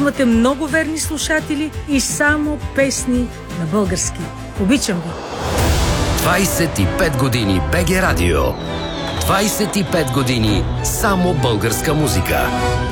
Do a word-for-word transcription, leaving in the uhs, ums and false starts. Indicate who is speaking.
Speaker 1: Имате много верни слушатели и само песни на български. Обичам ви!
Speaker 2: двайсет и пет години БГ Радио. двайсет и пет години само българска музика.